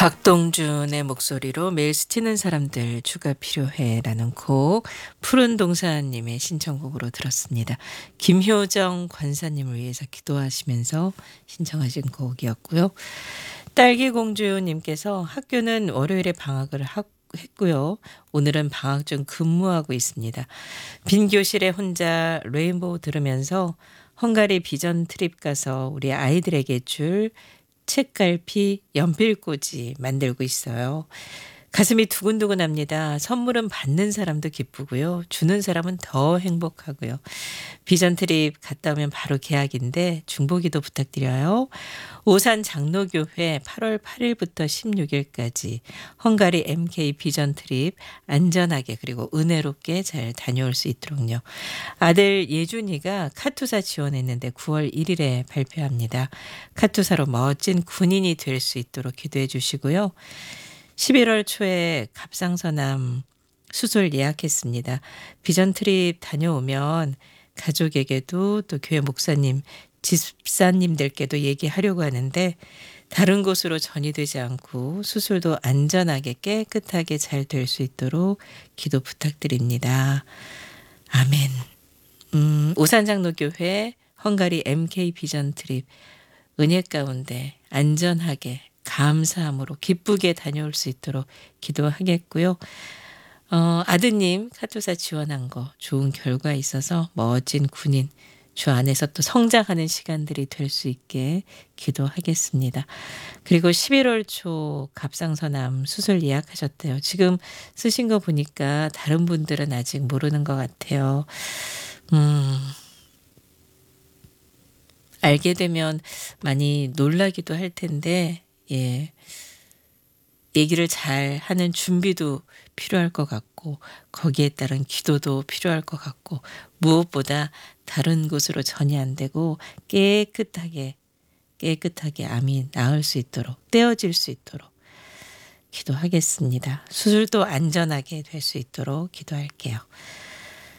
박동준의 목소리로 매일 스치는 사람들 주가 필요해라는 곡 푸른 동산님의 신청곡으로 들었습니다. 김효정 권사님을 위해서 기도하시면서 신청하신 곡이었고요. 딸기공주님께서 학교는 월요일에 방학을 했고요. 오늘은 방학 중 근무하고 있습니다. 빈 교실에 혼자 레인보우 들으면서 헝가리 비전 트립 가서 우리 아이들에게 줄 책갈피 연필꽂이 만들고 있어요. 가슴이 두근두근합니다. 선물은 받는 사람도 기쁘고요. 주는 사람은 더 행복하고요. 비전 트립 갔다 오면 바로 계약인데 중보기도 부탁드려요. 오산 장로교회 8월 8일부터 16일까지 헝가리 MK 비전 트립 안전하게 그리고 은혜롭게 잘 다녀올 수 있도록요. 아들 예준이가 카투사 지원했는데 9월 1일에 발표합니다. 카투사로 멋진 군인이 될 수 있도록 기도해 주시고요. 11월 초에 갑상선암 수술 예약했습니다. 비전 트립 다녀오면 가족에게도 또 교회 목사님, 집사님들께도 얘기하려고 하는데 다른 곳으로 전이되지 않고 수술도 안전하게 깨끗하게 잘 될 수 있도록 기도 부탁드립니다. 아멘. 오산장로교회 헝가리 MK 비전 트립 은혜 가운데 안전하게 감사함으로 기쁘게 다녀올 수 있도록 기도하겠고요. 아드님 카투사 지원한 거 좋은 결과 있어서 멋진 군인 주 안에서 또 성장하는 시간들이 될 수 있게 기도하겠습니다. 그리고 11월 초 갑상선암 수술 예약하셨대요. 지금 쓰신 거 보니까 다른 분들은 아직 모르는 것 같아요. 알게 되면 많이 놀라기도 할 텐데 예. 얘기를 잘 하는 준비도 필요할 것 같고 거기에 따른 기도도 필요할 것 같고 무엇보다 다른 곳으로 전이 안 되고 깨끗하게 암이 나을 수 있도록 떼어질 수 있도록 기도하겠습니다. 수술도 안전하게 될 수 있도록 기도할게요.